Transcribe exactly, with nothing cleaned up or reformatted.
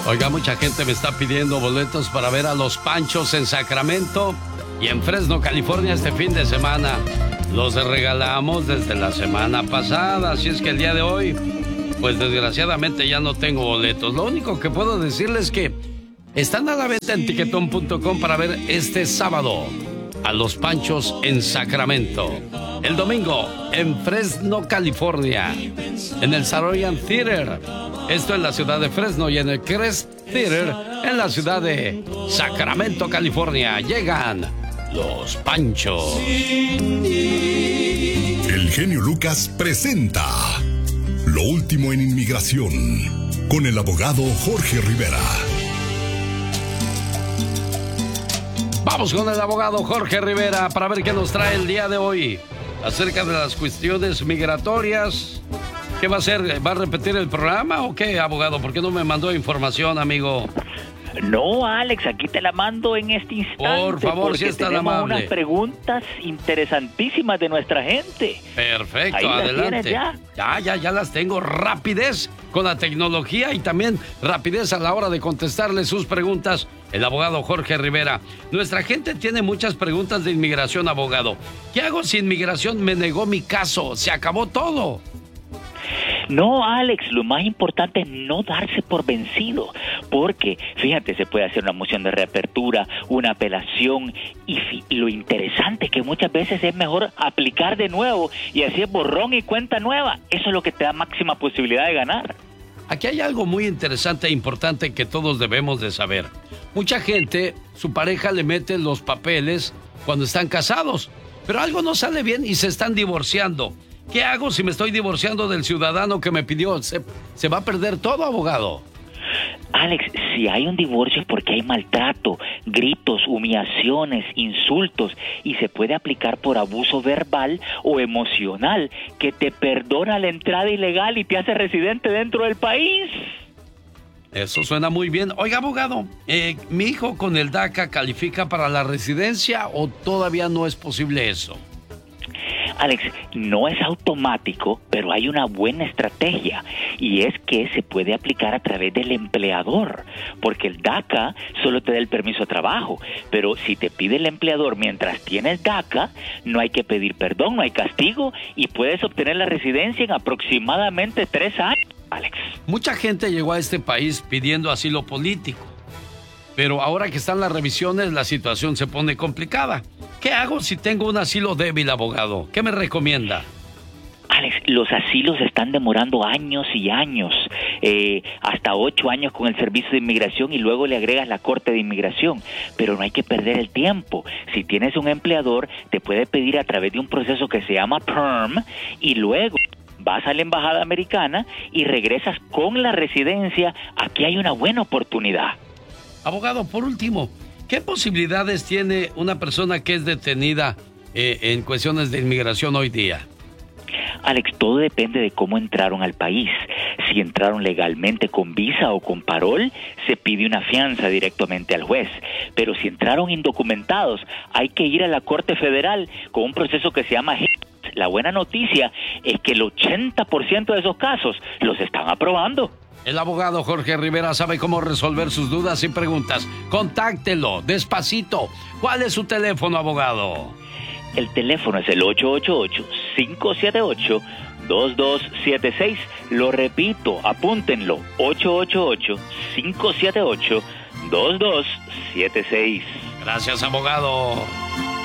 Oiga, mucha gente me está pidiendo boletos para ver a los Panchos en Sacramento y en Fresno, California este fin de semana. Los regalamos desde la semana pasada, así es que el día de hoy, pues desgraciadamente ya no tengo boletos. Lo único que puedo decirles es que están a la venta en tiquetón punto com para ver este sábado a los Panchos en Sacramento. El domingo en Fresno, California, en el Saroyan Theater. Esto en la ciudad de Fresno, y en el Crest Theater en la ciudad de Sacramento, California. Llegan los Panchos. El genio Lucas presenta Lo último en inmigración con el abogado Jorge Rivera. Vamos con el abogado Jorge Rivera para ver qué nos trae el día de hoy acerca de las cuestiones migratorias. ¿Qué va a hacer? ¿Va a repetir el programa o qué, abogado? ¿Por qué no me mandó información, amigo? No, Alex, aquí te la mando en este instante. Por favor, si es tan amable. Unas preguntas interesantísimas de nuestra gente. Perfecto, ahí adelante. Las tienes ya. ya, ya, ya las tengo. Rapidez con la tecnología y también rapidez a la hora de contestarle sus preguntas. El abogado Jorge Rivera. Nuestra gente tiene muchas preguntas de inmigración, abogado. ¿Qué hago si inmigración me negó mi caso? Se acabó todo. No, Alex, lo más importante es no darse por vencido, porque, fíjate, se puede hacer una moción de reapertura, una apelación, y lo interesante es que muchas veces es mejor aplicar de nuevo y así es borrón y cuenta nueva. Eso es lo que te da máxima posibilidad de ganar. Aquí hay algo muy interesante e importante que todos debemos de saber. Mucha gente, su pareja le mete los papeles cuando están casados, pero algo no sale bien y se están divorciando. ¿Qué hago si me estoy divorciando del ciudadano que me pidió? ¿Se, se va a perder todo, abogado? Alex, si hay un divorcio es porque hay maltrato, gritos, humillaciones, insultos, y se puede aplicar por abuso verbal o emocional, que te perdona la entrada ilegal y te hace residente dentro del país. Eso suena muy bien. Oiga, abogado, eh, ¿mi hijo con el DACA califica para la residencia o todavía no es posible eso? Alex, no es automático, pero hay una buena estrategia, y es que se puede aplicar a través del empleador, porque el DACA solo te da el permiso de trabajo, pero si te pide el empleador mientras tienes DACA, no hay que pedir perdón, no hay castigo, y puedes obtener la residencia en aproximadamente tres años, Alex. Mucha gente llegó a este país pidiendo asilo político, pero ahora que están las revisiones, la situación se pone complicada. ¿Qué hago si tengo un asilo débil, abogado? ¿Qué me recomienda? Alex, los asilos están demorando años y años, eh, hasta ocho años con el servicio de inmigración, y luego le agregas la corte de inmigración, pero no hay que perder el tiempo. Si tienes un empleador, te puede pedir a través de un proceso que se llama P E R M, y luego vas a la embajada americana y regresas con la residencia. Aquí hay una buena oportunidad. Abogado, por último, ¿qué posibilidades tiene una persona que es detenida eh, en cuestiones de inmigración hoy día? Alex, todo depende de cómo entraron al país. Si entraron legalmente con visa o con parol, se pide una fianza directamente al juez. Pero si entraron indocumentados, hay que ir a la Corte Federal con un proceso que se llama H I T. La buena noticia es que el ochenta por ciento de esos casos los están aprobando. El abogado Jorge Rivera sabe cómo resolver sus dudas y preguntas. Contáctelo, despacito. ¿Cuál es su teléfono, abogado? El teléfono es el ocho ocho ocho, cinco siete ocho, dos dos siete seis. Lo repito, apúntenlo. ocho ocho ocho, cinco siete ocho, dos dos siete seis. Gracias, abogado.